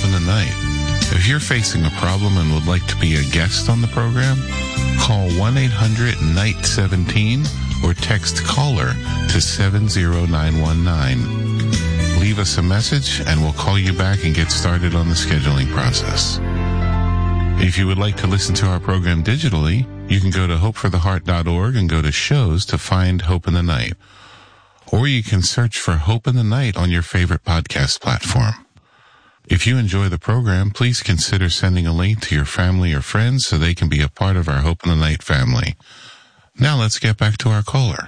Hope in the Night. If you're facing a problem and would like to be a guest on the program, call 1-800-NIGHT-17 or text CALLER to 70919. Leave us a message and we'll call you back and get started on the scheduling process. If you would like to listen to our program digitally, you can go to hopefortheheart.org and go to shows to find Hope in the Night. Or you can search for Hope in the Night on your favorite podcast platform. If you enjoy the program, please consider sending a link to your family or friends so they can be a part of our Hope in the Night family. Now let's get back to our caller.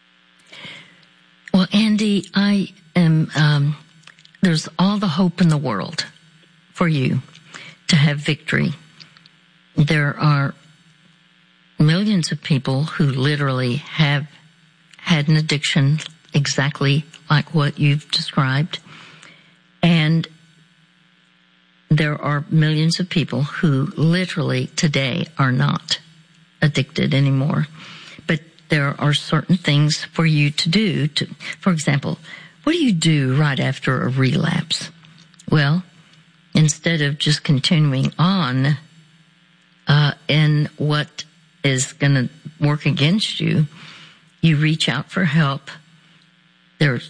Well, Andy, I am, there's all the hope in the world for you to have victory. There are millions of people who literally have had an addiction exactly like what you've described. And there are millions of people who literally today are not addicted anymore. But there are certain things for you to do. For example, what do you do right after a relapse? Well, instead of just continuing on in what is going to work against you, you reach out for help. And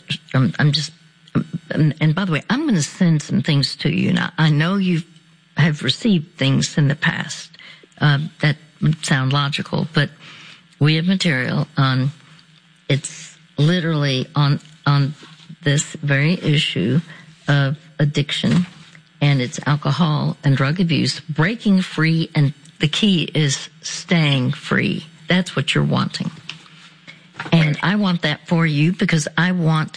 by the way, I'm going to send some things to you. Now, I know you have received things in the past that would sound logical, but we have material on, it's literally on this very issue of addiction, and it's alcohol and drug abuse, breaking free, and the key is staying free. That's what you're wanting. And I want that for you because I want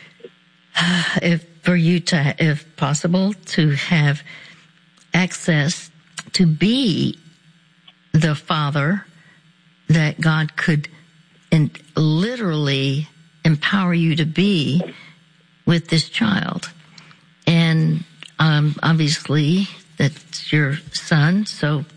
for you to, if possible, to have access to be the father that God could literally empower you to be with this child. And obviously that's your son, so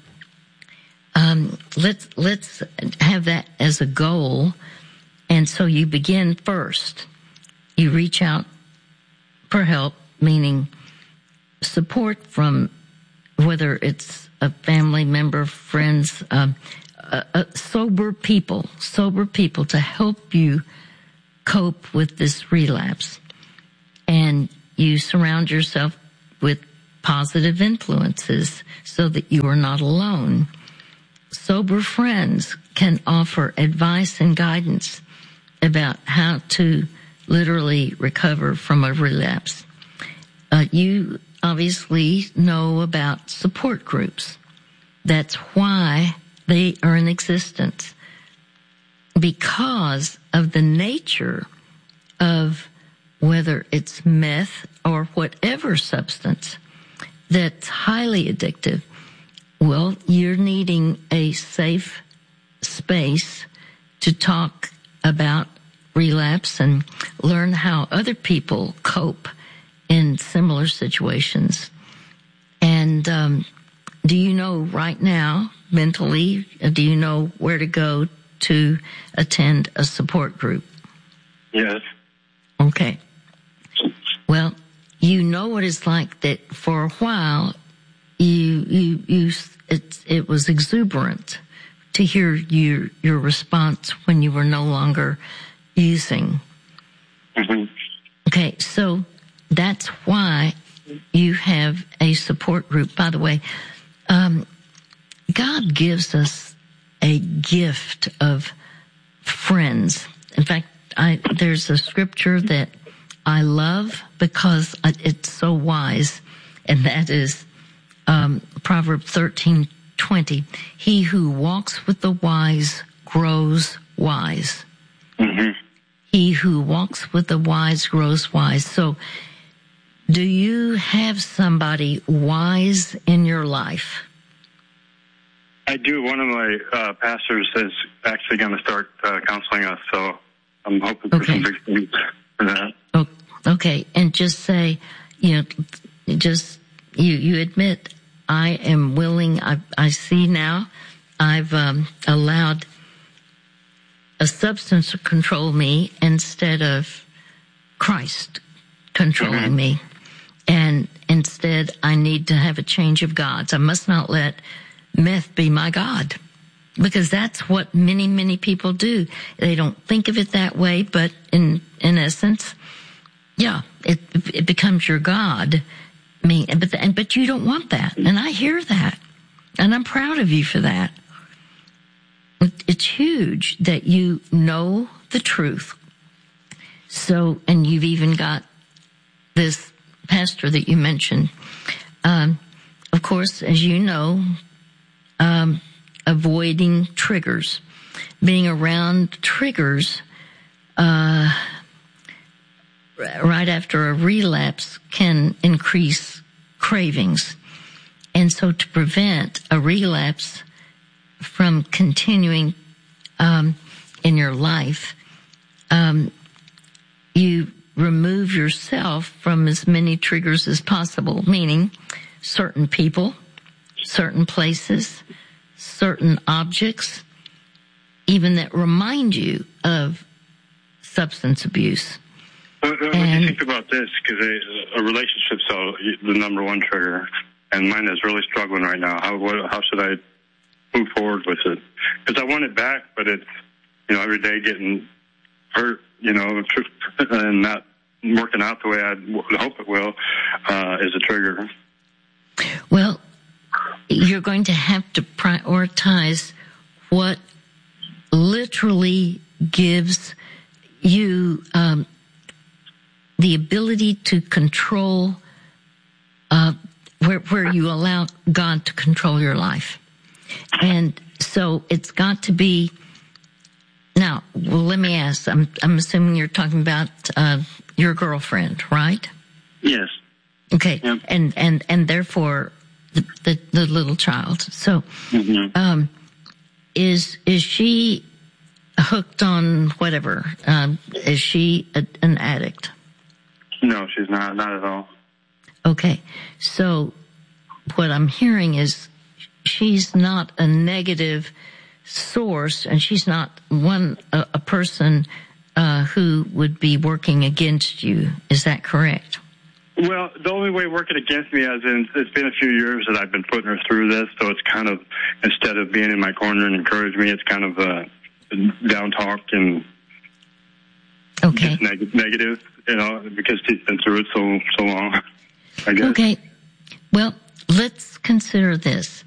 let's have that as a goal. And so you begin first. You reach out for help, meaning support from whether it's a family member, friends, sober people to help you cope with this relapse. And you surround yourself with positive influences so that you are not alone. Sober friends can offer advice and guidance about how to literally recover from a relapse. You obviously know about support groups. That's why they are in existence, because of the nature of whether it's meth or whatever substance that's highly addictive. Well, you're needing a safe space to talk about relapse and learn how other people cope in similar situations. And do you know right now, mentally, do you know where to go to attend a support group? Yes. Okay. Well, you know what it's like that for a while it was exuberant to hear your response when you were no longer using. Mm-hmm. Okay, so that's why you have a support group. By the way, God gives us a gift of friends. In fact, there's a scripture that I love because it's so wise, and that is Proverbs 13:20. He who walks with the wise grows wise. Mm-hmm. He who walks with the wise grows wise. So, do you have somebody wise in your life? I do. One of my pastors is actually going to start counseling us, so I'm hoping for some big things for that. Okay, and just say, you admit, I am willing. I see now I've allowed a substance to control me instead of Christ controlling me. And instead, I need to have a change of gods. I must not let meth be my God, because that's what many, many people do. They don't think of it that way, but in essence, yeah, it becomes your God. But you don't want that. And I hear that. And I'm proud of you for that. It's huge that you know the truth. So, and you've even got this pastor that you mentioned. Of course, as you know, avoiding triggers, being around triggers, right after a relapse can increase cravings. And so to prevent a relapse from continuing in your life, you remove yourself from as many triggers as possible, meaning certain people, certain places, certain objects, even that remind you of substance abuse. What do you think about this? Because a relationship's the number one trigger, and mine is really struggling right now. How should I move forward with it? Because I want it back, but it's, every day getting hurt, and not working out the way I hope it will, is a trigger. Well, you're going to have to prioritize what literally gives you the ability to control, where you allow God to control your life. And so it's got to be, now, well, let me ask, I'm assuming you're talking about your girlfriend, right? Yes. Okay. Yep. And therefore the little child. So, is she hooked on whatever? Is she an addict? No, she's not at all. Okay. So what I'm hearing is she's not a negative source, and she's not a person who would be working against you. Is that correct? Well, the only way working against me, as in, it's been a few years that I've been putting her through this, so it's kind of, instead of being in my corner and encouraging me, it's kind of down talk and okay. Negative, because she's been through it so long, I guess. Okay. Well, let's consider this.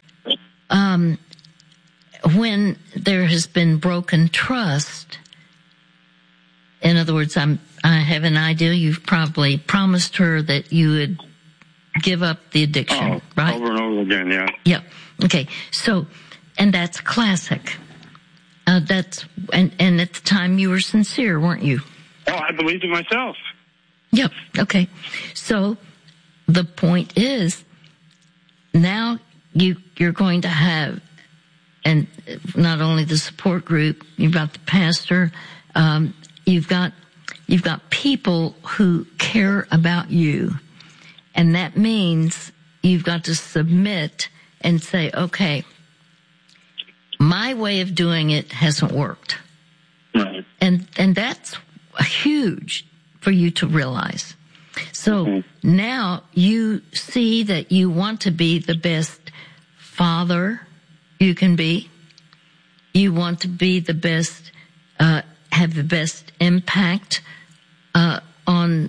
When there has been broken trust, in other words, I have an idea, you've probably promised her that you would give up the addiction, right? Over and over again, yeah. Yeah. Okay. So, and that's classic. And at the time you were sincere, weren't you? Oh, I believed in myself. Yep. Okay. So the point is, now you're going to have, and not only the support group, you've got the pastor, you've got people who care about you. And that means you've got to submit and say, okay, my way of doing it hasn't worked. Right. And that's huge for you to realize. So now you see that you want to be the best father you can be. You want to be the best, have the best impact on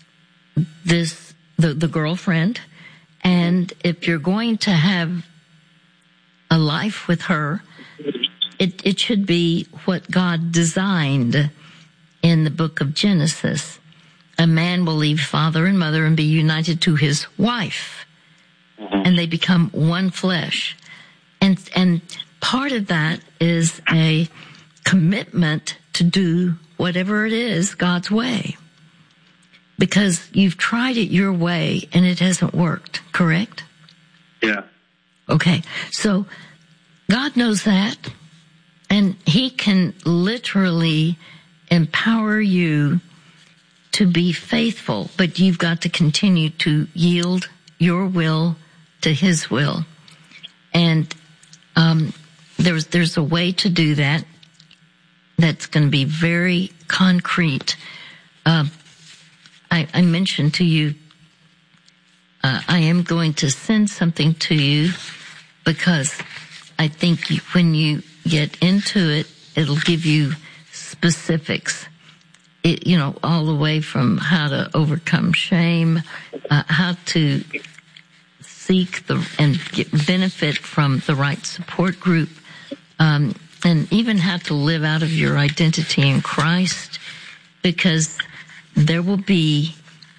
the girlfriend. And if you're going to have a life with her, it should be what God designed in the book of Genesis. A man will leave father and mother and be united to his wife, and they become one flesh. And part of that is a commitment to do whatever it is God's way, because you've tried it your way and it hasn't worked, correct? Yeah. Okay. So God knows that, and he can literally empower you to be faithful, but you've got to continue to yield your will to his will. And there's a way to do that that's going to be very concrete. I mentioned to you I am going to send something to you because I think when you get into it, it'll give you specifics. All the way from how to overcome shame, how to seek and get benefit from the right support group, and even how to live out of your identity in Christ, because there will be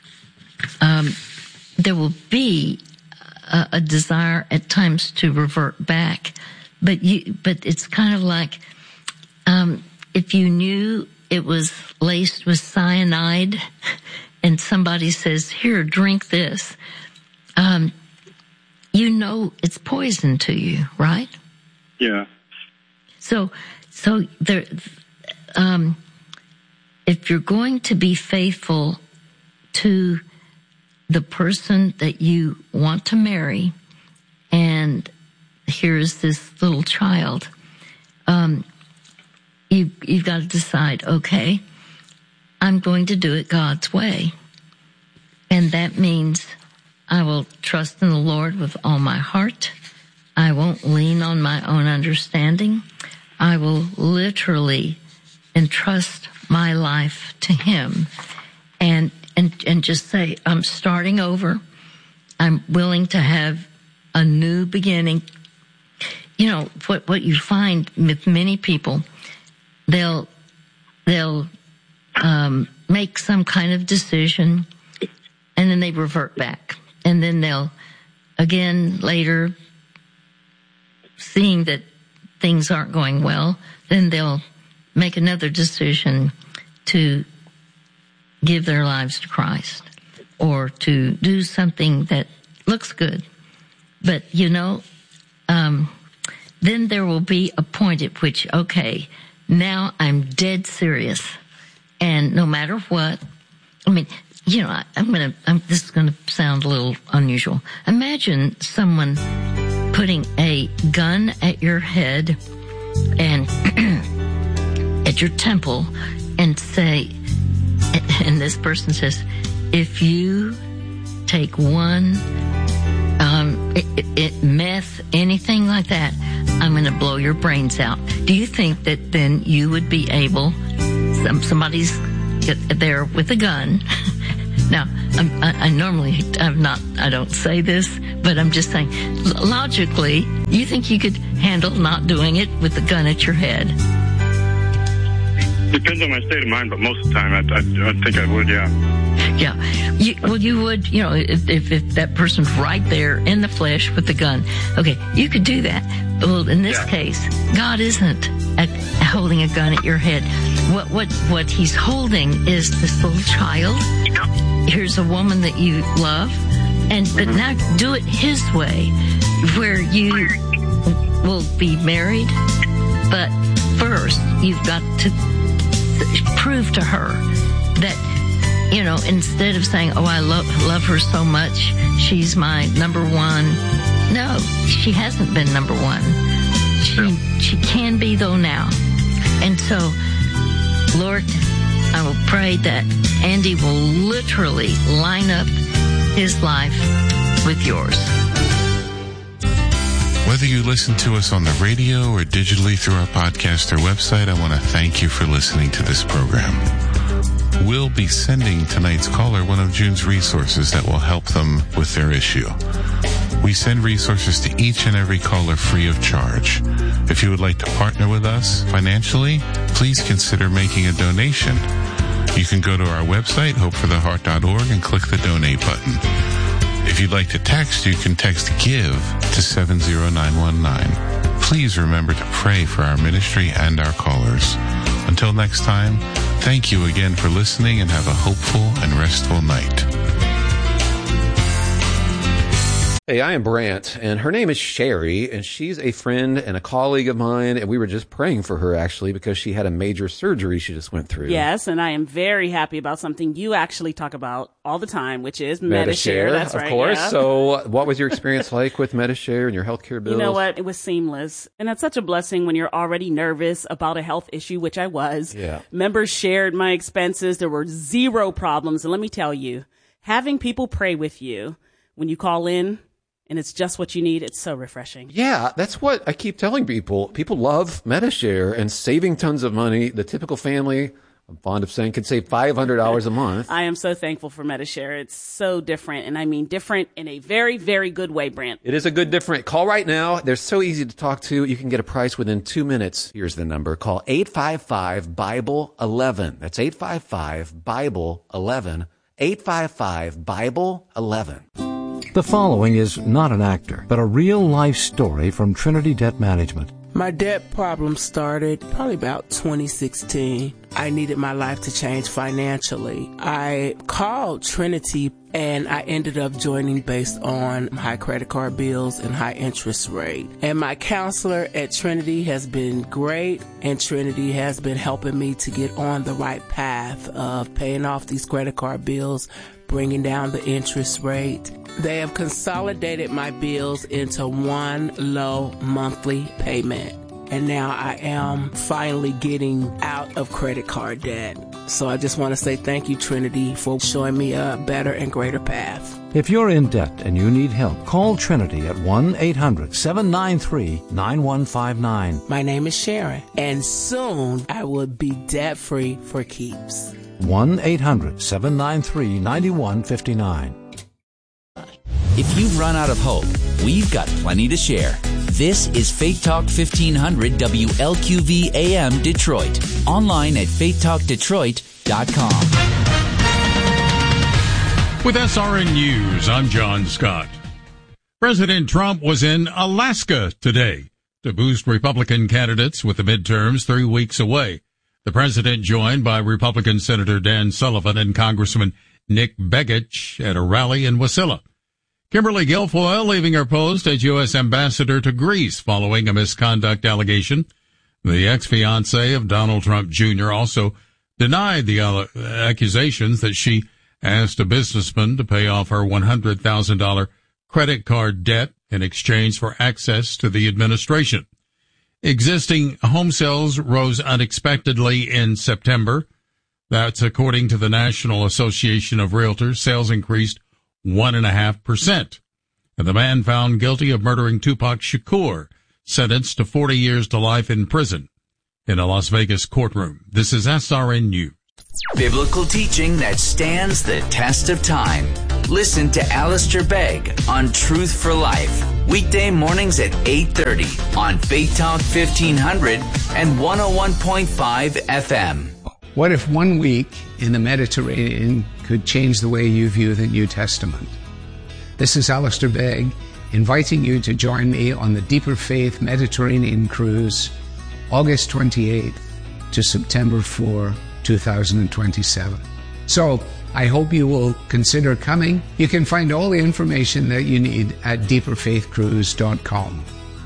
a desire at times to revert back, but it's kind of like if you knew it was laced with cyanide and somebody says, "Here, drink this," it's poison to you, right? Yeah. So there, if you're going to be faithful to the person that you want to marry, and here's this little child, you've got to decide, okay, I'm going to do it God's way. And that means I will trust in the Lord with all my heart. I won't lean on my own understanding. I will literally entrust my life to Him and just say, I'm starting over. I'm willing to have a new beginning. What you find with many people, they'll make some kind of decision and then they revert back. And then they'll, again, later, seeing that things aren't going well, then they'll make another decision to give their lives to Christ or to do something that looks good. But, then there will be a point at which, okay, now I'm dead serious. And no matter what, this is going to sound a little unusual. Imagine someone putting a gun at your head and at your temple and this person says, if you take one meth, anything like that, I'm going to blow your brains out. Do you think that then you would be able, somebody's there with a gun. Now, I don't say this, but I'm just saying, logically, you think you could handle not doing it with the gun at your head? Depends on my state of mind, but most of the time, I think I would, yeah. Yeah. You would, if that person's right there in the flesh with the gun. Okay, you could do that. Well, in this case, God isn't holding a gun at your head. What He's holding is this little child. Here's a woman that you love, but now do it His way, where you will be married. But first, you've got to prove to her that, instead of saying, "Oh, I love her so much, she's my number one." No, she hasn't been number one. She can be though now. And so, Lord, I will pray that Andy will literally line up his life with yours. Whether you listen to us on the radio or digitally through our podcast or website, I want to thank you for listening to this program. We'll be sending tonight's caller one of June's resources that will help them with their issue. We send resources to each and every caller free of charge. If you would like to partner with us financially, please consider making a donation. You can go to our website, hopefortheheart.org, and click the donate button. If you'd like to text, you can text GIVE to 70919. Please remember to pray for our ministry and our callers. Until next time, thank you again for listening and have a hopeful and restful night. Hey, I am Brant, and her name is Sherry, and she's a friend and a colleague of mine, and we were just praying for her, actually, because she had a major surgery she just went through. Yes, and I am very happy about something you actually talk about all the time, which is Medi-Share. That's right, of course. Yeah. So what was your experience like with Medi-Share and your healthcare bills? You know what? It was seamless, and that's such a blessing when you're already nervous about a health issue, which I was. Yeah. Members shared my expenses. There were zero problems, and let me tell you, having people pray with you when you call in and it's just what you need, it's so refreshing. Yeah, that's what I keep telling people. People love Medi-Share and saving tons of money. The typical family, I'm fond of saying, can save $500 a month. I am so thankful for Medi-Share. It's so different, and I mean different in a very, very good way, Brant. It is a good different. Call right now. They're so easy to talk to. You can get a price within 2 minutes. Here's the number. Call 855-BIBLE-11. That's 855-BIBLE-11. 855-BIBLE-11. The following is not an actor, but a real-life story from Trinity Debt Management. My debt problem started probably about 2016. I needed my life to change financially. I called Trinity and I ended up joining based on high credit card bills and high interest rate. And my counselor at Trinity has been great, and Trinity has been helping me to get on the right path of paying off these credit card bills, bringing down the interest rate. They have consolidated my bills into one low monthly payment. And now I am finally getting out of credit card debt. So I just want to say thank you, Trinity, for showing me a better and greater path. If you're in debt and you need help, call Trinity at 1-800-793-9159. My name is Sharon, and soon I will be debt-free for keeps. 1-800-793-9159. If you've run out of hope, we've got plenty to share. This is Faith Talk 1500 WLQV AM Detroit. Online at faithtalkdetroit.com. With SRN News, I'm John Scott. President Trump was in Alaska today to boost Republican candidates with the midterms 3 weeks away. The president joined by Republican Senator Dan Sullivan and Congressman Nick Begich at a rally in Wasilla. Kimberly Guilfoyle leaving her post as U.S. ambassador to Greece following a misconduct allegation. The ex-fiancé of Donald Trump Jr. also denied the accusations that she asked a businessman to pay off her $100,000 credit card debt in exchange for access to the administration. Existing home sales rose unexpectedly in September. That's according to the National Association of Realtors. Sales increased 1.5%. And the man found guilty of murdering Tupac Shakur, sentenced to 40 years to life in prison in a Las Vegas courtroom. This is SRN News. Biblical teaching that stands the test of time. Listen to Alistair Begg on Truth for Life. Weekday mornings at 8:30 on Faith Talk 1500 and 101.5 FM. What if 1 week in the Mediterranean could change the way you view the New Testament? This is Alistair Begg, inviting you to join me on the Deeper Faith Mediterranean Cruise, August 28th to September 4, 2027. So, I hope you will consider coming. You can find all the information that you need at deeperfaithcruise.com.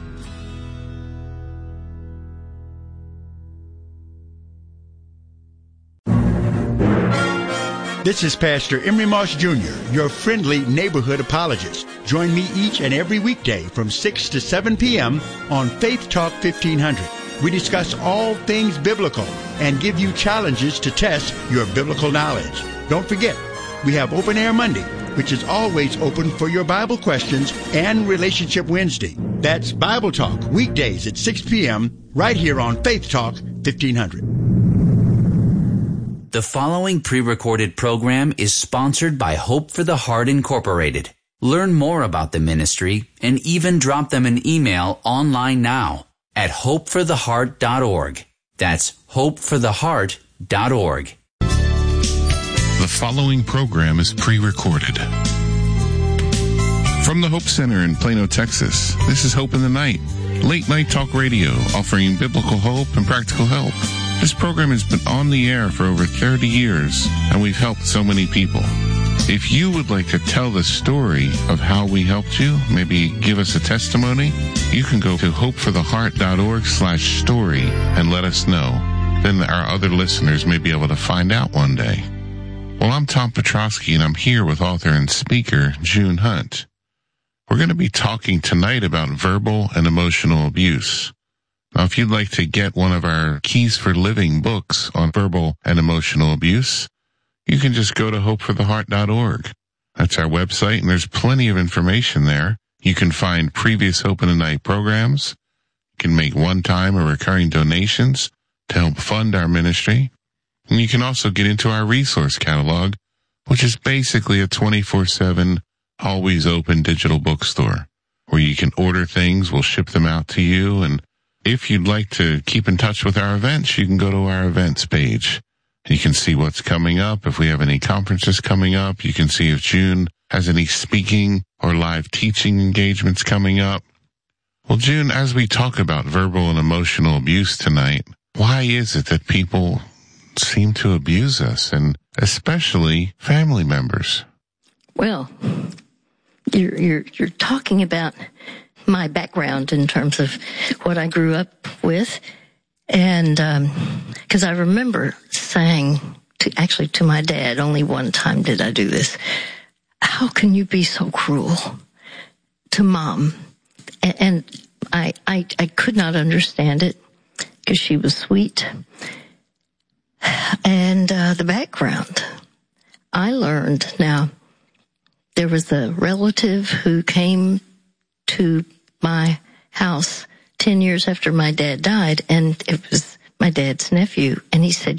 This is Pastor Emery Moss Jr., your friendly neighborhood apologist. Join me each and every weekday from 6 to 7 p.m. on Faith Talk 1500. We discuss all things biblical and give you challenges to test your biblical knowledge. Don't forget, we have Open Air Monday, which is always open for your Bible questions, and Relationship Wednesday. That's Bible Talk, weekdays at 6 p.m. right here on Faith Talk 1500. The following pre-recorded program is sponsored by Hope for the Heart Incorporated. Learn more about the ministry and even drop them an email online now at hopefortheheart.org. That's hopefortheheart.org. The following program is pre-recorded. From the Hope Center in Plano, Texas, this is Hope in the Night, late night talk radio offering biblical hope and practical help. This program has been on the air for over 30 years, and we've helped so many people. If you would like to tell the story of how we helped you, maybe give us a testimony, you can go to hopefortheheart.org/story and let us know. Then our other listeners may be able to find out one day. Well, I'm Tom Petrosky, and I'm here with author and speaker June Hunt. We're going to be talking tonight about verbal and emotional abuse. Now, if you'd like to get one of our Keys for Living books on verbal and emotional abuse, you can just go to hopefortheheart.org. That's our website, and there's plenty of information there. You can find previous Hope in the Night programs. You can make one-time or recurring donations to help fund our ministry. And you can also get into our resource catalog, which is basically a 24/7, always open digital bookstore where you can order things. We'll ship them out to you. And if you'd like to keep in touch with our events, you can go to our events page. You can see what's coming up. If we have any conferences coming up, you can see if June has any speaking or live teaching engagements coming up. Well, June, as we talk about verbal and emotional abuse tonight, why is it that people seem to abuse us, and especially family members? Well, you're talking about my background in terms of what I grew up with. And because I remember saying to my dad, only one time did I do this, how can you be so cruel to Mom? And I could not understand it because she was sweet. And the background, I learned. Now, there was a relative who came to my house 10 years after my dad died, and it was my dad's nephew. And he said,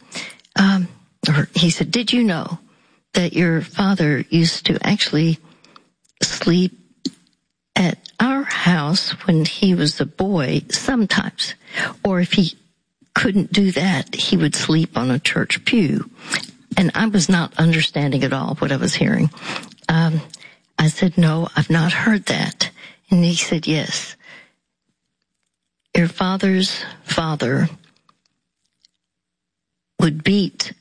did you know that your father used to actually sleep at our house when he was a boy sometimes? Or if he couldn't do that, he would sleep on a church pew. And I was not understanding at all what I was hearing. I said, no, I've not heard that. And he said, yes. Your father's father would beat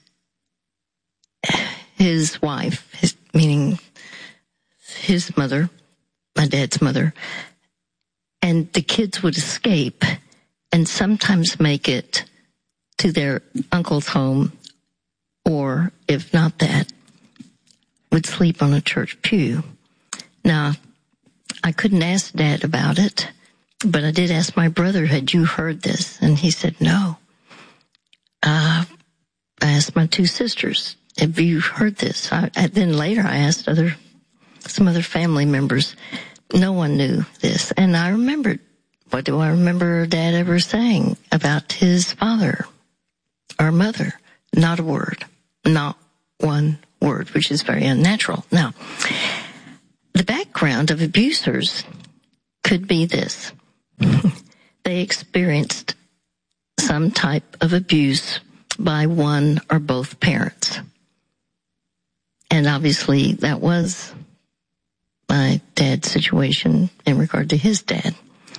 his wife, meaning his mother, my dad's mother, and the kids would escape and sometimes make it to their uncle's home, or if not that, would sleep on a church pew. Now, I couldn't ask Dad about it, but I did ask my brother, had you heard this? And he said, no. I asked my two sisters, have you heard this? Then later I asked some other family members. No one knew this. And I remembered, what do I remember Dad ever saying about his father or mother? Not a word. Not one word, which is very unnatural. Now, the background of abusers could be this. They experienced some type of abuse by one or both parents. And obviously that was my dad's situation in regard to his dad.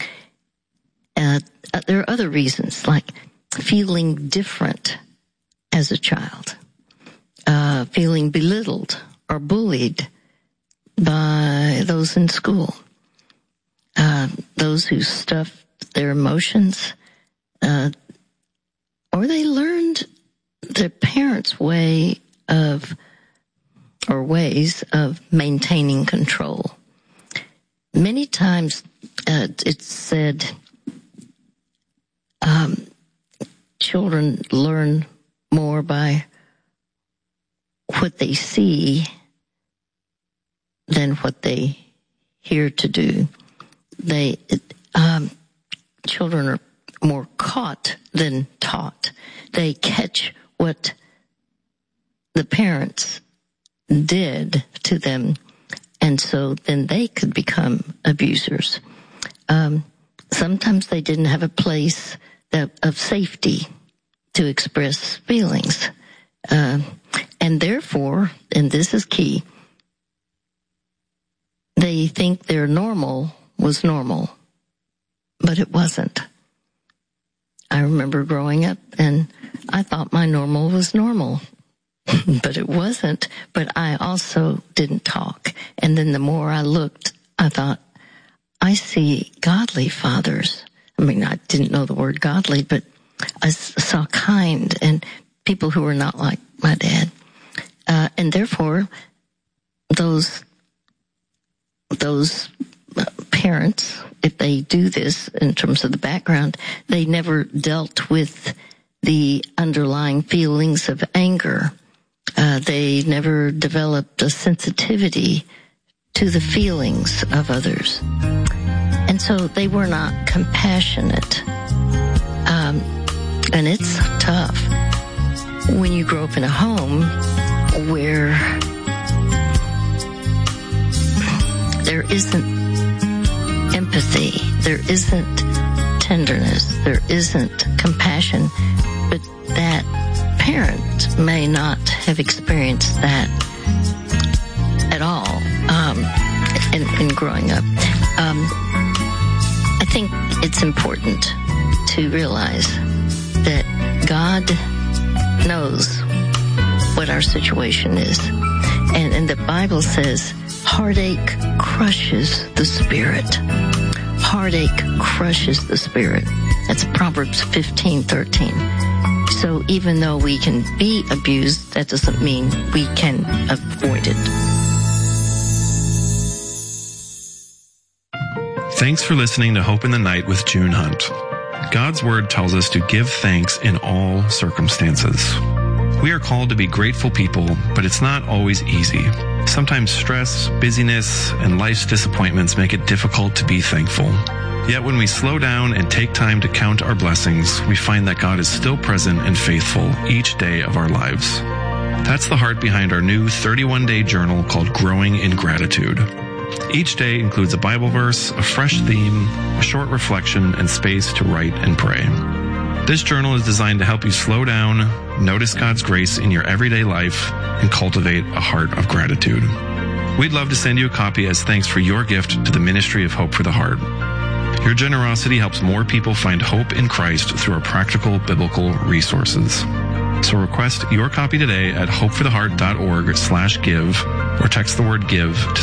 There are other reasons, like feeling different as a child, feeling belittled or bullied by those in school, those who stuffed their emotions, or they learned their parents' ways of maintaining control. Many times it's said children learn more by what they see than what they hear to do. Children are more caught than taught. They catch what the parents did to them, and so then they could become abusers. Sometimes they didn't have a place of safety to express feelings. And therefore, and this is key, they think their normal was normal, but it wasn't. I remember growing up and I thought my normal was normal, but it wasn't. But I also didn't talk. And then the more I looked, I thought, I see godly fathers. I mean, I didn't know the word godly, but I saw kind and people who were not like my dad. And therefore, those parents, if they do this in terms of the background, they never dealt with the underlying feelings of anger They never developed a sensitivity to the feelings of others. And so they were not compassionate. And it's tough when you grow up in a home where there isn't empathy, there isn't tenderness, there isn't compassion, but that parent may not have experienced that at all in growing up. I think it's important to realize that God knows what our situation is. And the Bible says heartache crushes the spirit. Heartache crushes the spirit. That's Proverbs 15:13. So even though we can be abused, that doesn't mean we can avoid it. Thanks for listening to Hope in the Night with June Hunt. God's Word tells us to give thanks in all circumstances. We are called to be grateful people, but it's not always easy. Sometimes stress, busyness, and life's disappointments make it difficult to be thankful. Yet when we slow down and take time to count our blessings, we find that God is still present and faithful each day of our lives. That's the heart behind our new 31-day journal called Growing in Gratitude. Each day includes a Bible verse, a fresh theme, a short reflection, and space to write and pray. This journal is designed to help you slow down, notice God's grace in your everyday life, and cultivate a heart of gratitude. We'd love to send you a copy as thanks for your gift to the Ministry of Hope for the Heart. Your generosity helps more people find hope in Christ through our practical biblical resources. So request your copy today at hopefortheheart.org/give or text the word give to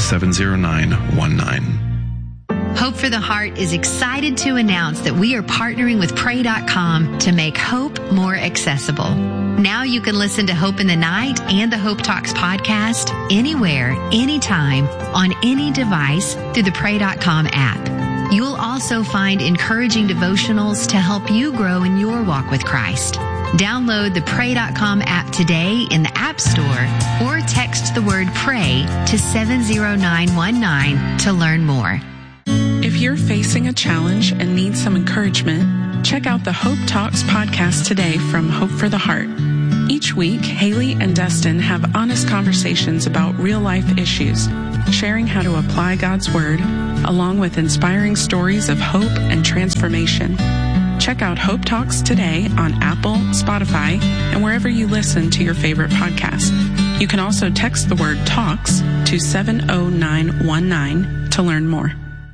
70919. Hope for the Heart is excited to announce that we are partnering with Pray.com to make hope more accessible. Now you can listen to Hope in the Night and the Hope Talks podcast anywhere, anytime, on any device through the Pray.com app. You'll also find encouraging devotionals to help you grow in your walk with Christ. Download the Pray.com app today in the App Store or text the word PRAY to 70919 to learn more. If you're facing a challenge and need some encouragement, check out the Hope Talks podcast today from Hope for the Heart. Each week, Haley and Dustin have honest conversations about real-life issues, sharing how to apply God's Word, along with inspiring stories of hope and transformation. Check out Hope Talks today on Apple, Spotify, and wherever you listen to your favorite podcast. You can also text the word TALKS to 70919 to learn more.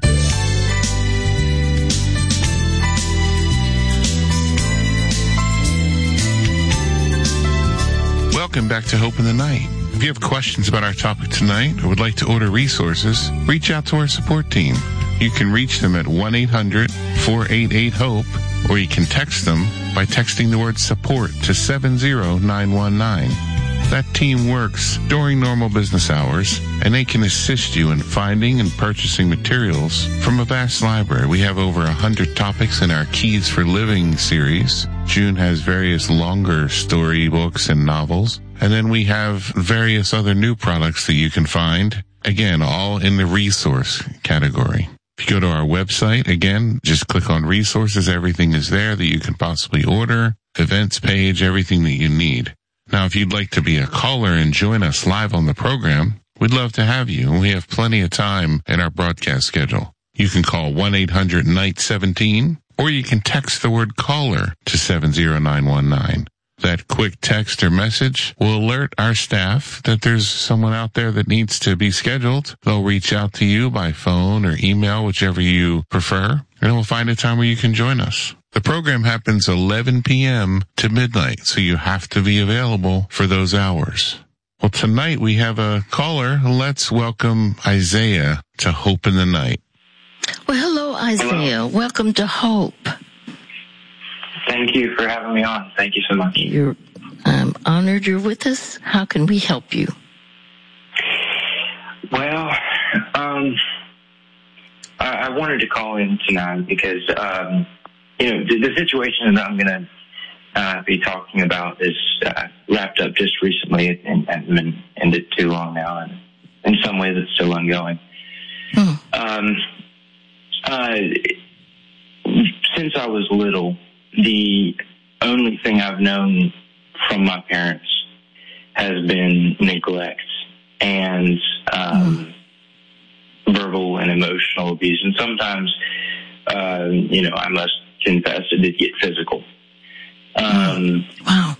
Welcome back to Hope in the Night. If you have questions about our topic tonight or would like to order resources, reach out to our support team. You can reach them at 1-800-488-HOPE, or you can text them by texting the word support to 70919. That team works during normal business hours, and they can assist you in finding and purchasing materials from a vast library. We have over 100 topics in our Keys for Living series. June has various longer story books and novels. And then we have various other new products that you can find, again, all in the resource category. If you go to our website, again, just click on resources. Everything is there that you can possibly order, events page, everything that you need. Now, if you'd like to be a caller and join us live on the program, we'd love to have you. We have plenty of time in our broadcast schedule. You can call 1-800-NIGHT-17, or you can text the word caller to 70919. That quick text or message will alert our staff that there's someone out there that needs to be scheduled. They'll reach out to you by phone or email, whichever you prefer, and we'll find a time where you can join us. The program happens 11 p.m. to midnight, so you have to be available for those hours. Well, tonight we have a caller. Let's welcome Isaiah to Hope in the Night. Well, hello, Isaiah. Hello. Welcome to Hope. Thank you for having me on. Thank you so much. I'm honored you're with us. How can we help you? Well, I wanted to call in tonight because, the situation that I'm going to be talking about is wrapped up just recently and been ended too long now, and in some ways it's still ongoing. Since I was little, the only thing I've known from my parents has been neglect and verbal and emotional abuse. And sometimes, I must confess it did get physical. Wow.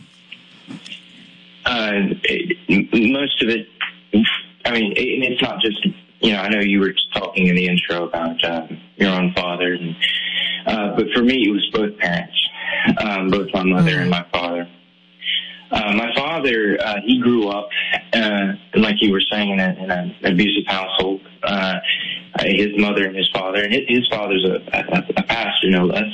Most of it, I mean, it's not just, I know you were talking in the intro about your own father, but for me, it was both parents, both my mother and my father. My father, he grew up, like you were saying, in an abusive household. His mother and his father, and his father's a pastor, no less.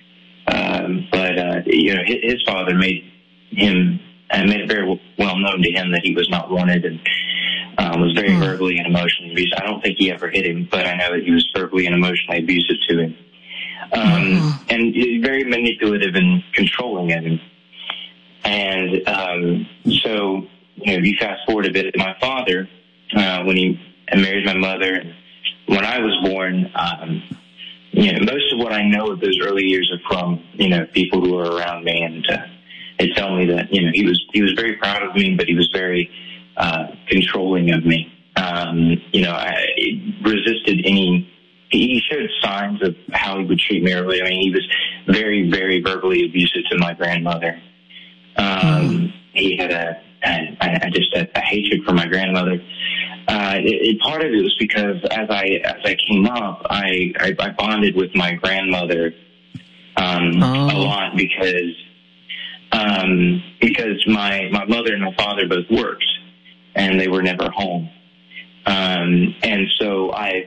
But his father made it very well known to him that he was not wanted, and was very verbally and emotionally abusive. I don't think he ever hit him, but I know that he was verbally and emotionally abusive to him. And very manipulative and controlling of him. And so, if you fast forward a bit, my father, when he married my mother, when I was born, most of what I know of those early years are from, people who were around me, and they tell me that, he was very proud of me, but he was very controlling of me. I resisted he showed signs of how he would treat me early. I mean, he was very, very verbally abusive to my grandmother. He had a hatred for my grandmother. Part of it was because as I came up, I bonded with my grandmother a lot because my mother and my father both worked and they were never home. And so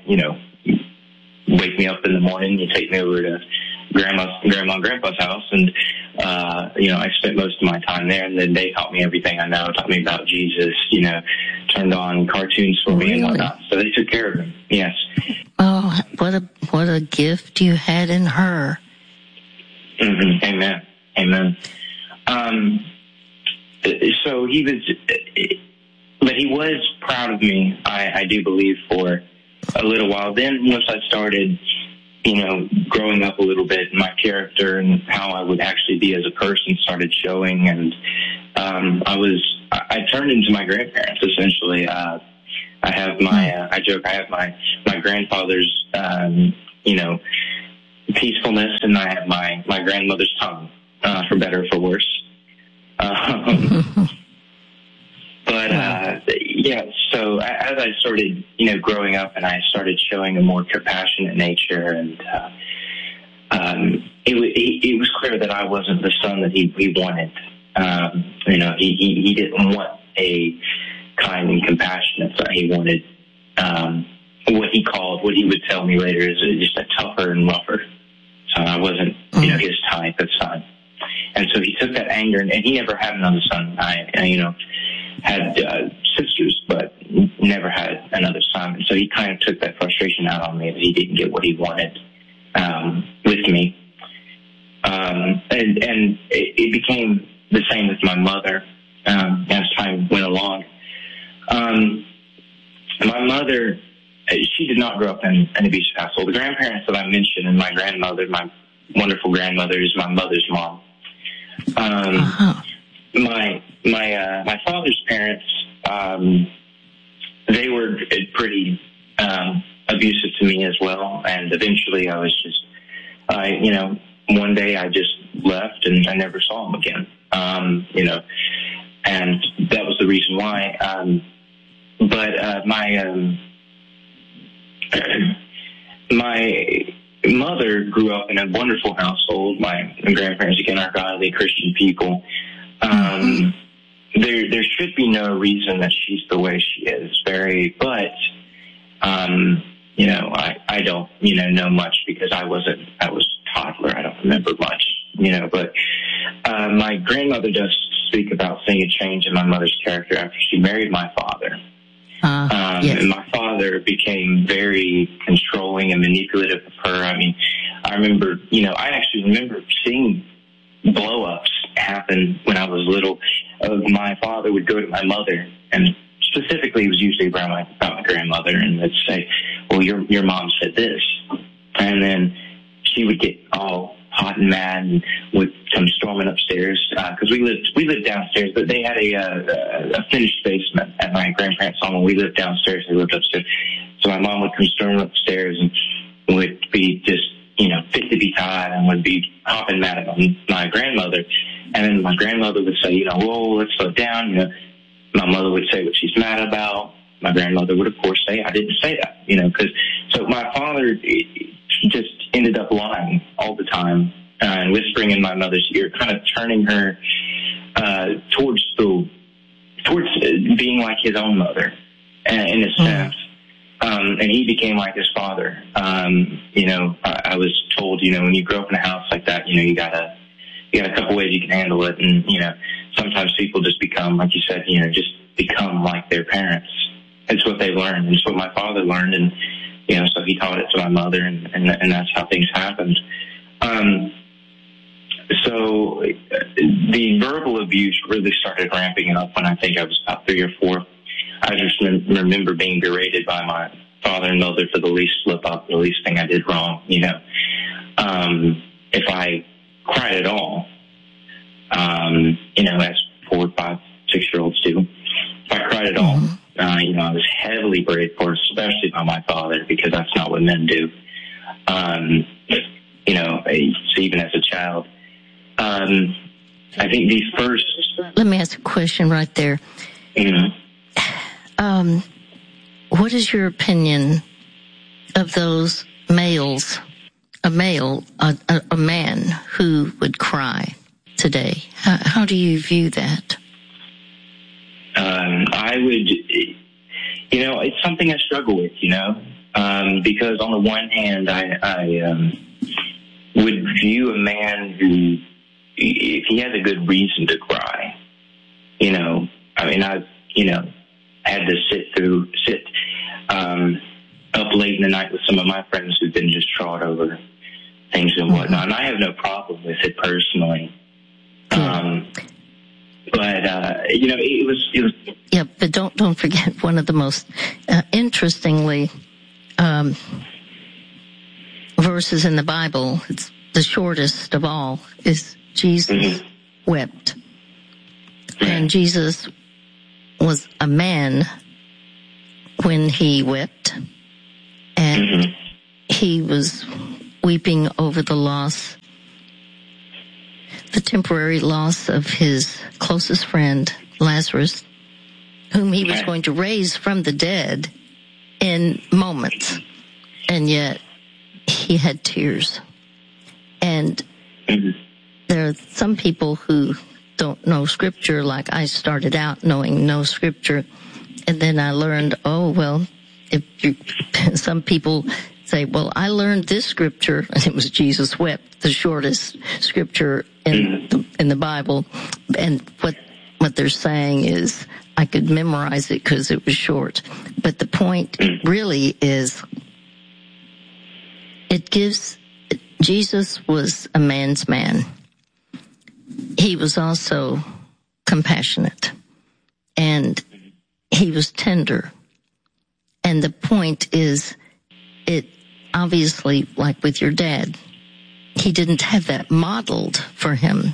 wake me up in the morning, you take me over to grandma and grandpa's house, and I spent most of my time there, and then they taught me everything I know, taught me about Jesus, turned on cartoons for me and whatnot. So they took care of me. Yes. Oh, what a gift you had in her. Mm-hmm. Amen. So he was proud of me, I do believe, for a little while. Then once I started, growing up a little bit, my character and how I would actually be as a person started showing, and I turned into my grandparents, essentially. I have I have my grandfather's, peacefulness, and I have my grandmother's tongue, for better or for worse. So as I started, growing up, and I started showing a more compassionate nature, and it was clear that I wasn't the son that he wanted. He didn't want a kind and compassionate son. He wanted what he would tell me later is just a tougher and rougher. So I wasn't, his type of son. And so he took that anger, and he never had another son. I had sisters, but never had another son. And so he kind of took that frustration out on me that he didn't get what he wanted with me. And it became the same with my mother as time went along. My mother, she did not grow up in an abusive household. The grandparents that I mentioned, and my grandmother, my wonderful grandmother, is my mother's mom. My father's parents, they were pretty abusive to me as well, and eventually I was just, one day I just left and I never saw them again, and that was the reason why. My mother grew up in a wonderful household. My grandparents, again, are godly Christian people. There should be no reason that she's the way she is. I don't, know much because I was toddler. I don't remember much, but my grandmother does speak about seeing a change in my mother's character after she married my father. Yes. And my father became very controlling and manipulative of her. I mean, I remember, I actually remember seeing blow-ups happen when I was little. My father would go to my mother, and specifically it was usually about my grandmother, and would say, well, your mom said this. And then she would get all hot and mad and would come storming upstairs, because we lived downstairs, but they had a finished basement at my grandparents' home, and we lived downstairs, they lived upstairs. So my mom would come storming upstairs and would be just, fit to be tied, and would be hopping mad at my grandmother. And then my grandmother would say, whoa, let's slow down. My mother would say what she's mad about. My grandmother would, of course, say, I didn't say that, so my father just ended up lying all the time and whispering in my mother's ear, kind of turning her towards being like his own mother, in a sense. And he became like his father. I was told, when you grow up in a house like that, you got a couple ways you can handle it. And, sometimes people just become, like you said, just become like their parents. It's what they learned. It's what my father learned. And, so he taught it to my mother, and that's how things happened. So the verbal abuse really started ramping up when I think I was about 3 or 4. I just remember being berated by my father and mother for the least slip up, the least thing I did wrong, if I cried at all, as 4, 5, 6-year-olds do. If I cried at all, I was heavily berated for it, especially by my father, because that's not what men do. So even as a child, I think the first... Let me ask a question right there. What is your opinion of those males, a man who would cry today? How do you view that? I would, it's something I struggle with, because on the one hand, I would view a man who, if he has a good reason to cry, I had to sit up late in the night with some of my friends who've been just trod over things and whatnot, and I have no problem with it personally. But it was. Yeah, but don't forget one of the most interestingly verses in the Bible. It's the shortest of all. Is Jesus wept, and Jesus was a man when he wept, and he was weeping over the temporary loss of his closest friend, Lazarus, whom he was going to raise from the dead in moments. And yet he had tears. And there are some people who don't know Scripture, like I started out knowing no Scripture. And then I learned, some people say, well, I learned this Scripture, and it was Jesus wept, the shortest Scripture in the Bible. And what they're saying is I could memorize it because it was short. But the point really is Jesus was a man's man. He was also compassionate, and he was tender. And the point is, it obviously, like with your dad, he didn't have that modeled for him.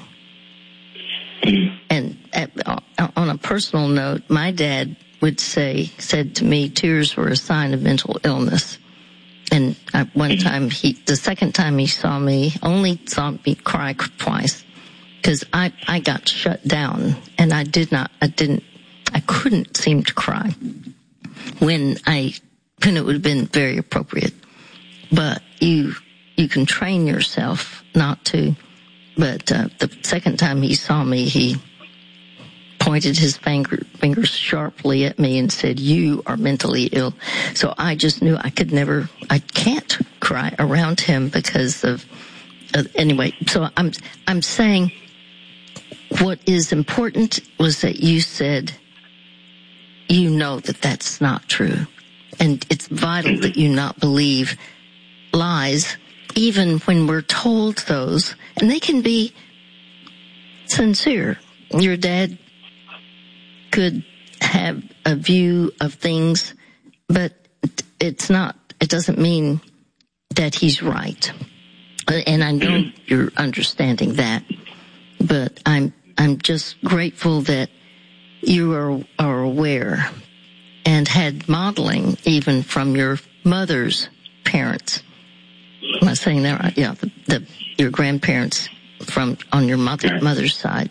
And on a personal note, my dad said to me, tears were a sign of mental illness. And the second time he saw me, only saw me cry twice, because I got shut down, and I couldn't seem to cry when it would have been very appropriate. But you can train yourself not to. But the second time he saw me, he pointed his fingers sharply at me and said, "You are mentally ill." So I just knew I can't cry around him because of anyway. So I'm saying what is important was that you said, that that's not true. And it's vital that you not believe lies, even when we're told those, and they can be sincere. Your dad could have a view of things, but it doesn't mean that he's right. And I know you're understanding that, but I'm just grateful that you are aware and had modeling even from your mother's parents. Am I saying that right? Yeah, your grandparents on your mother's side.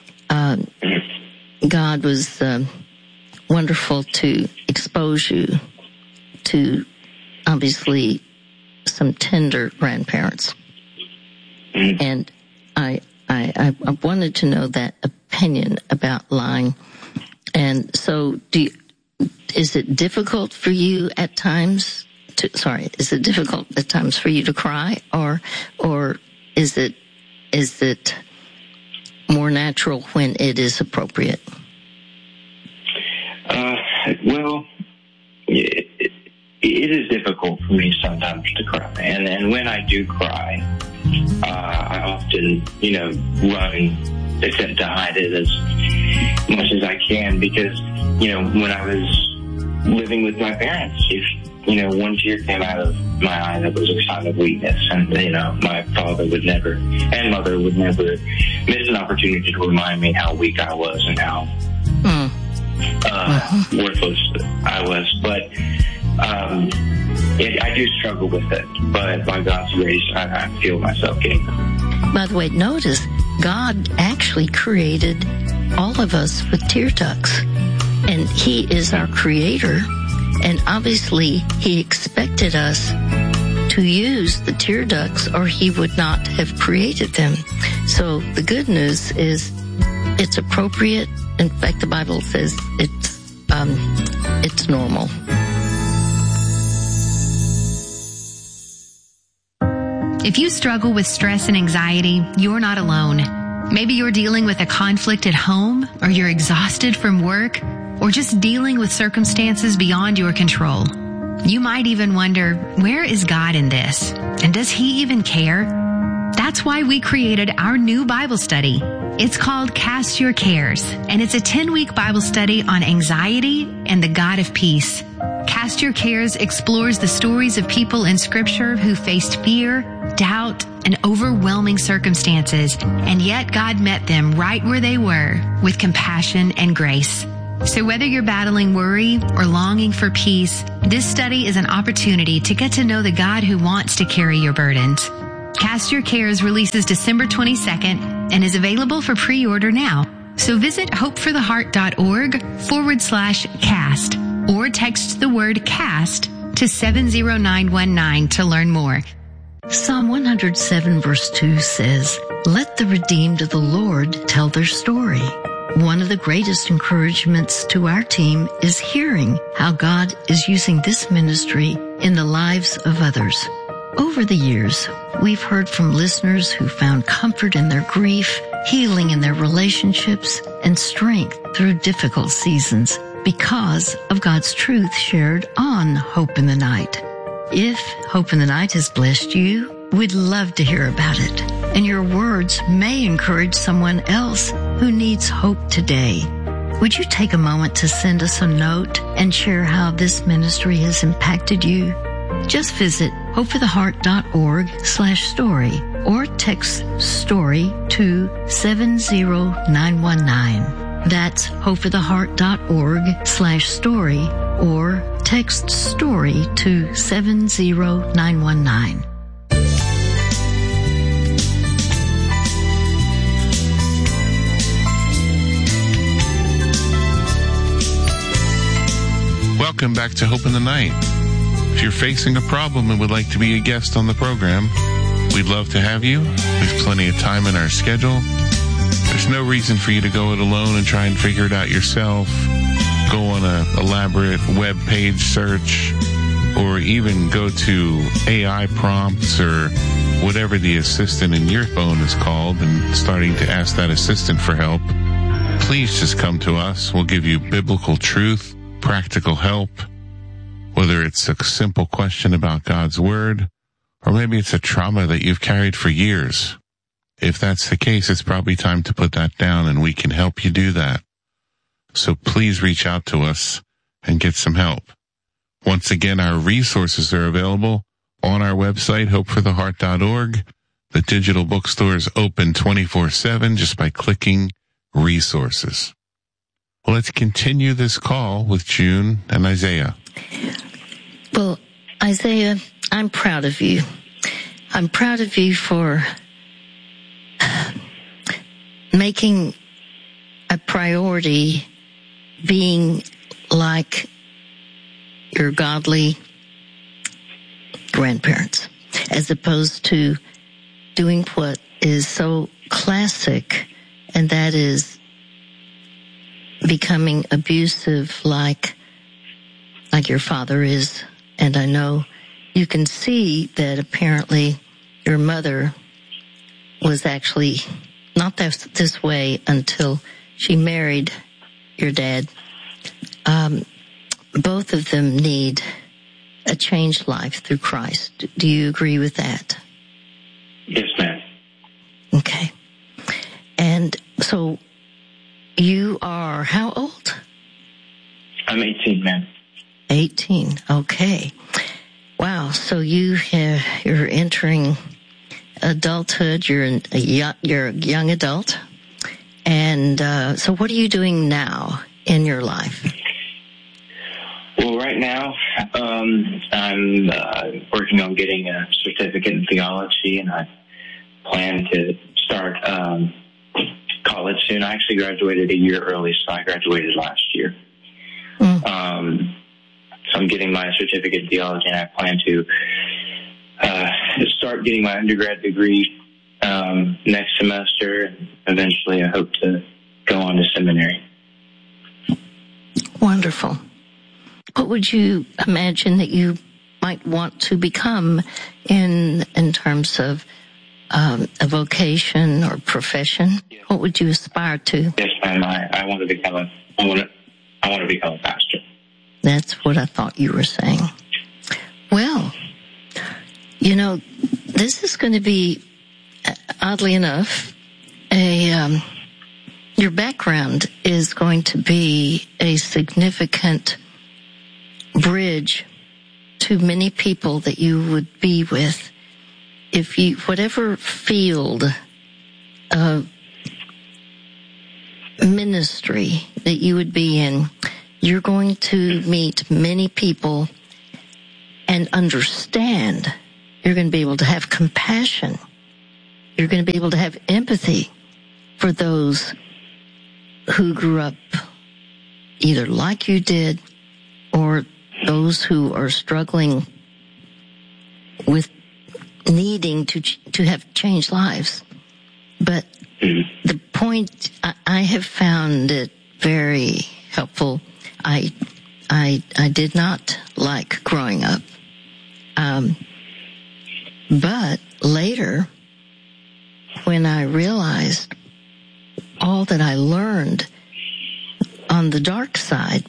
God was wonderful to expose you to, obviously, some tender grandparents. And I wanted to know that opinion about lying. And so is it difficult for you at times for you to cry, or is it more natural when it is appropriate? Well, it is difficult for me sometimes to cry, and when I do cry, I often, run and attempt to hide it as much as I can, because, when I was living with my parents, if one tear came out of my eye, that was a sign of weakness, and my father would never, and mother would never miss an opportunity to remind me how weak I was and how worthless I was. But I do struggle with it, but by God's grace, I feel myself getting there. By the way, notice God actually created all of us with tear ducts, and He is our creator, and obviously He expected us to use the tear ducts, or He would not have created them. So the good news is it's appropriate. In fact, the Bible says it's normal. If you struggle with stress and anxiety, you're not alone. Maybe you're dealing with a conflict at home, or you're exhausted from work, or just dealing with circumstances beyond your control. You might even wonder, where is God in this? And does He even care? That's why we created our new Bible study. It's called Cast Your Cares, and it's a 10-week Bible study on anxiety and the God of peace. Cast Your Cares explores the stories of people in Scripture who faced fear, doubt, and overwhelming circumstances, and yet God met them right where they were with compassion and grace. So whether you're battling worry or longing for peace, this study is an opportunity to get to know the God who wants to carry your burdens. Cast Your Cares releases December 22nd and is available for pre-order now. So visit hopefortheheart.org/cast or text the word CAST to 70919 to learn more. Psalm 107 verse 2 says, "Let the redeemed of the Lord tell their story." One of the greatest encouragements to our team is hearing how God is using this ministry in the lives of others. Over the years, we've heard from listeners who found comfort in their grief, healing in their relationships, and strength through difficult seasons because of God's truth shared on Hope in the Night. If Hope in the Night has blessed you, we'd love to hear about it. And your words may encourage someone else who needs hope today. Would you take a moment to send us a note and share how this ministry has impacted you? Just visit hopefortheheart.org/story or text STORY to 70919. That's hopefortheheart.org/story or text STORY to 70919. Welcome back to Hope in the Night. If you're facing a problem and would like to be a guest on the program, we'd love to have you. There's plenty of time in our schedule. There's no reason for you to go it alone and try and figure it out yourself. Go on an elaborate web page search, or even go to AI prompts or whatever the assistant in your phone is called and starting to ask that assistant for help. Please just come to us. We'll give you biblical truth, practical help, whether it's a simple question about God's Word, or maybe it's a trauma that you've carried for years. if that's the case, it's probably time to put that down, and we can help you do that. So please reach out to us and get some help. Once again, our resources are available on our website, hopefortheheart.org. The digital bookstore is open 24/7 just by clicking resources. Well, let's continue this call with June and Isaiah. Well, Isaiah, I'm proud of you. I'm proud of you for making a priority being like your godly grandparents, as opposed to doing what is so classic, and that is becoming abusive like your father is. And I know you can see that apparently your mother was actually not this way until she married your dad. Both of them need a changed life through Christ. Do you agree with that? Yes, ma'am. Okay. And so you are how old? I'm 18, ma'am. 18. Okay. Wow. So you're entering adulthood. You're a young adult. And so what are you doing now in your life? Well, right now, I'm working on getting a certificate in theology, and I plan to start college soon. I actually graduated a year early, so I graduated last year. So I'm getting my certificate in theology, and I plan to start getting my undergrad degree next semester, and eventually I hope to go on to seminary. Wonderful. What would you imagine that you might want to become in terms of a vocation or profession? What would you aspire to? Yes, ma'am. I want to become a pastor. That's what I thought you were saying. Well, you know, this is going to be, oddly enough, your background is going to be a significant bridge to many people that you would be with. If you, whatever field of ministry that you would be in, you're going to meet many people and understand. You're going to be able to have compassion. You're going to be able to have empathy for those who grew up either like you did or those who are struggling with needing to have changed lives. But the point, I have found it very helpful. I did not like growing up. But later, when I realized all that I learned on the dark side,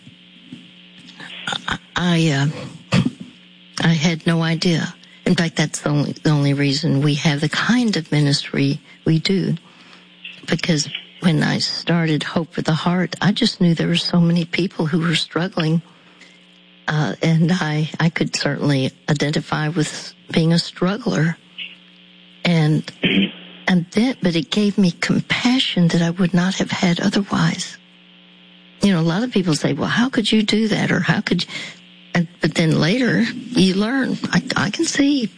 I had no idea. In fact, that's the only reason we have the kind of ministry we do. Because when I started Hope for the Heart, I just knew there were so many people who were struggling. And I could certainly identify with being a struggler. But it gave me compassion that I would not have had otherwise. You know, a lot of people say, well, how could you do that? Or how could you? But then later you learn, I can see,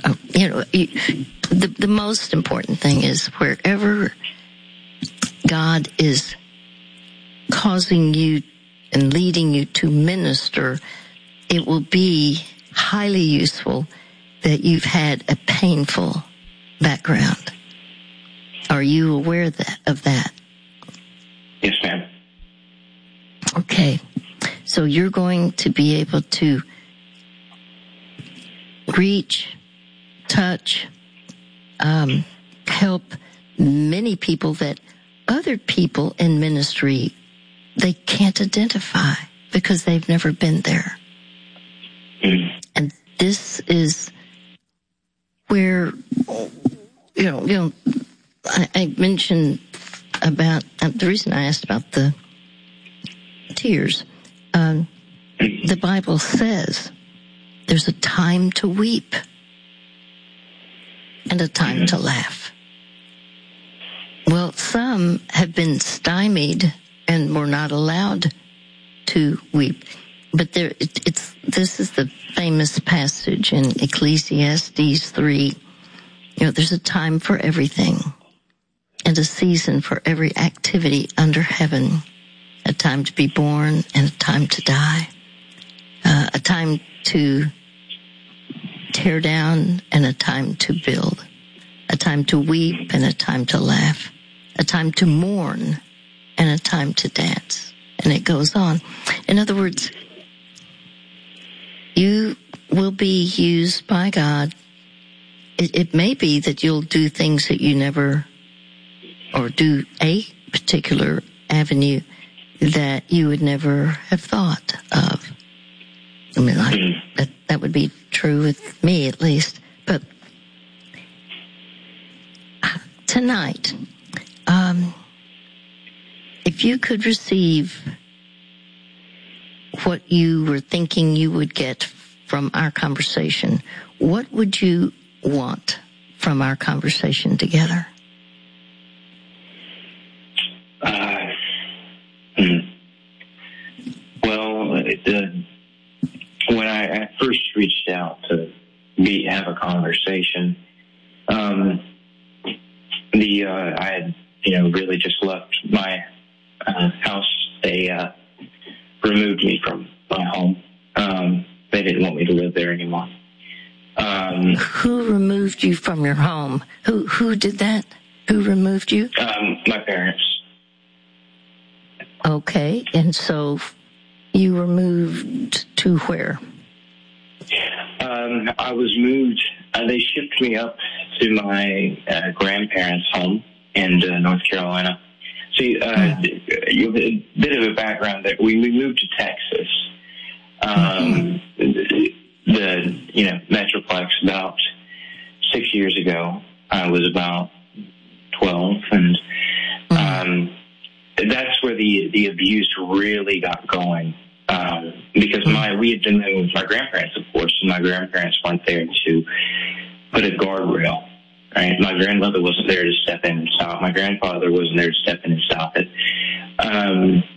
the most important thing is wherever God is causing you and leading you to minister, it will be highly useful that you've had a painful background. Are you aware of that? Yes, ma'am. Okay. So you're going to be able to reach, touch, help many people that other people in ministry, they can't identify because they've never been there. And this is where, I mentioned about the reason I asked about the tears. The Bible says there's a time to weep and a time to laugh. Well, some have been stymied and were not allowed to weep. But this is the famous passage in Ecclesiastes 3. There's a time for everything and a season for every activity under heaven, a time to be born and a time to die, a time to tear down and a time to build, a time to weep and a time to laugh, a time to mourn and a time to dance. And it goes on. In other words, you will be used by God. It may be that you'll do things that you never, or do a particular avenue that you would never have thought of. I mean, that would be true with me at least. But tonight, if you could receive what you were thinking you would get from our conversation, what would you want from our conversation together? Well, when I first reached out to have a conversation, I had really just left my house. They removed me from my home. They didn't want me to live there anymore. Who removed you from your home? Who did that? Who removed you? My parents. Okay, and so you were moved to where? I was moved. They shipped me up to my grandparents' home in North Carolina. See, a bit of a background there. We moved to Texas. The Metroplex about 6 years ago. I was about 12, and that's where the abuse really got going. Because we had been living with my grandparents, of course, and my grandparents weren't there to put a guardrail. Right? My grandmother wasn't there to step in and stop. My grandfather wasn't there to step in and stop it.